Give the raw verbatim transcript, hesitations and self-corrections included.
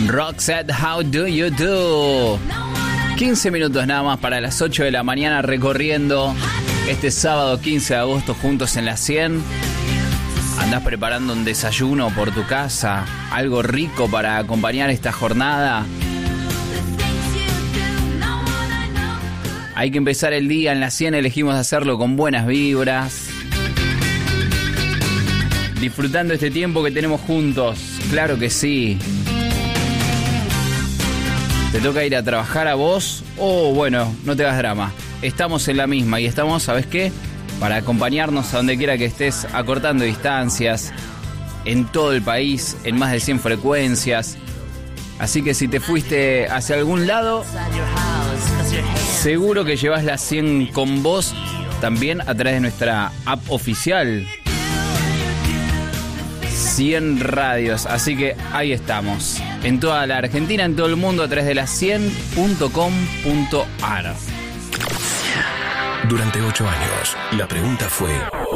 Roxette, how do you do? quince minutos nada más para las ocho de la mañana recorriendo este sábado quince de agosto juntos en la cien. ¿Andás preparando un desayuno por tu casa? ¿Algo rico para acompañar esta jornada? Hay que empezar el día en la cien, elegimos hacerlo con buenas vibras, disfrutando este tiempo que tenemos juntos, claro que sí. ¿Te toca ir a trabajar a vos? Oh, bueno, no te hagas drama. Estamos en la misma y estamos, ¿sabes qué? Para acompañarnos a donde quiera que estés, acortando distancias, en todo el país, en más de cien frecuencias. Así que si te fuiste hacia algún lado, seguro que llevas la cien con vos también a través de nuestra app oficial. cien radios, así que ahí estamos, en toda la Argentina, en todo el mundo, a través de la cien punto com punto a r. Durante ocho años, la pregunta fue: